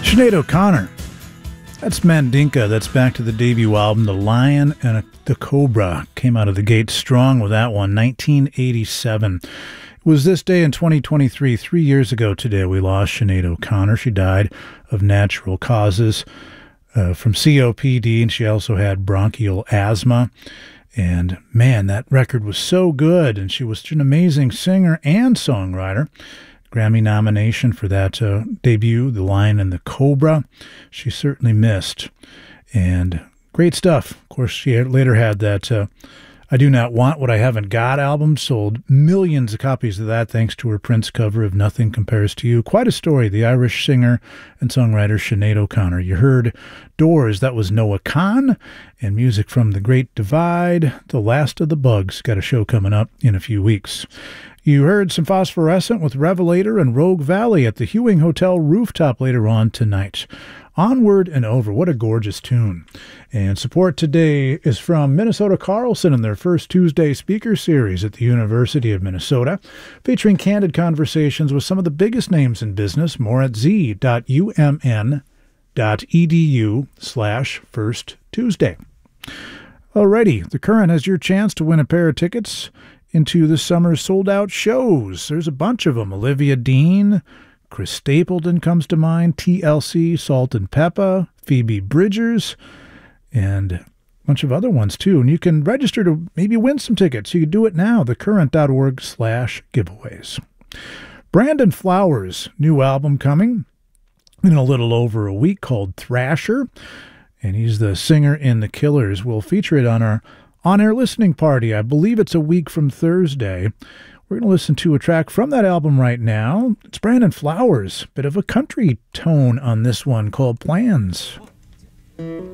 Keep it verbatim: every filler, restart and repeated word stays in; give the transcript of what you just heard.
Sinead O'Connor. That's Mandinka. That's back to the debut album, The Lion and the Cobra. Came out of the gate strong with that one, nineteen eighty-seven. It was this day in twenty twenty-three, three years ago today, we lost Sinead O'Connor. She died of natural causes uh, from C O P D, and she also had bronchial asthma. And man, that record was so good, and she was an amazing singer and songwriter. Grammy nomination for that uh, debut, The Lion and the Cobra. She certainly missed. And great stuff. Of course, she had, later had that uh, I Do Not Want What I Haven't Got album. Sold millions of copies of that thanks to her Prince cover of Nothing Compares to You. Quite a story. The Irish singer and songwriter Sinead O'Connor. You heard Doors, that was Noah Kahn. And music from The Great Divide, The Last of the Bugs. Got a show coming up in a few weeks. You heard some Phosphorescent with Revelator and Rogue Valley at the Hewing Hotel rooftop later on tonight. Onward and Over. What a gorgeous tune. And support today is from Minnesota Carlson and their first Tuesday speaker series at the University of Minnesota, featuring candid conversations with some of the biggest names in business. More at z.umn.edu slash first Tuesday. Alrighty, The Current has your chance to win a pair of tickets into the summer's sold-out shows. There's a bunch of them. Olivia Dean, Chris Stapleton comes to mind, T L C, Salt and Peppa, Phoebe Bridgers, and a bunch of other ones too. And you can register to maybe win some tickets. You can do it now, thecurrent.org slash giveaways. Brandon Flowers' new album coming in a little over a week called Thrasher, and he's the singer in The Killers. We'll feature it on our on-air listening party. I believe it's a week from Thursday. We're going to listen to a track from that album right now. It's Brandon Flowers. Bit of a country tone on this one called Plans. One,